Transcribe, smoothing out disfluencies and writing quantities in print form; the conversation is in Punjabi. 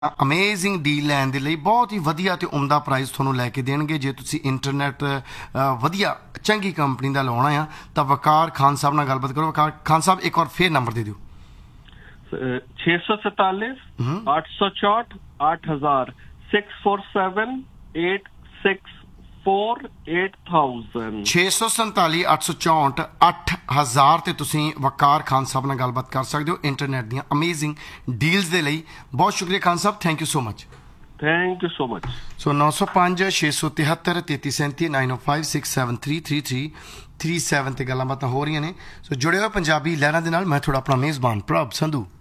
ਅਮੇਜ਼ਿੰਗ ਡੀਲ ਲੈਣ ਦੇ ਲਈ ਬਹੁਤ ਹੀ ਵਧੀਆ ਤੇ ਉਮਦਾ ਪ੍ਰਾਈਸ ਤੁਹਾਨੂੰ ਲੈ ਕੇ ਦੇਣਗੇ। ਜੇ ਤੁਸੀਂ ਇੰਟਰਨੈਟ ਵਧੀਆ ਚੰਗੀ ਕੰਪਨੀ ਦਾ ਲਾਉਣਾ ਆ ਤਾਂ ਵਕਾਰ ਖਾਨ ਸਾਹਿਬ ਨਾਲ ਗੱਲਬਾਤ ਕਰੋ। ਵਕਾਰ ਖਾਨ ਸਾਹਿਬ ਇੱਕ ਵਾਰ ਫੇਰ ਨੰਬਰ ਦੇ ਦਿਓ। 647 864 8000 647 864 8000 647 864 8000 ਤੇ ਤੁਸੀਂ ਵਕਾਰ ਖਾਨ ਸਾਹਿਬ ਨਾਲ ਗੱਲਬਾਤ ਕਰ ਸਕਦੇ ਹੋ ਇੰਟਰਨੈਟ ਦੀਆਂ ਅਮੇਜ਼ਿੰਗ ਡੀਲਸ ਦੇ ਲਈ। ਬਹੁਤ ਸ਼ੁਕਰੀਆ Khan Sahib, thank you so much. Thank you so much. ਸੋ 905 673 3337 9056733337 ਤੇ ਗੱਲਾਂ ਬਾਤਾਂ ਹੋ ਰਹੀਆਂ ਨੇ। ਸੋ ਜੁੜੇ ਹੋਏ ਪੰਜਾਬੀ ਲਹਿਰਾਂ ਦੇ ਨਾਲ ਮੈਂ ਤੁਹਾਡਾ ਆਪਣਾ ਮੇਜ਼ਬਾਨ ਪ੍ਰਭ ਸੰਧੂ।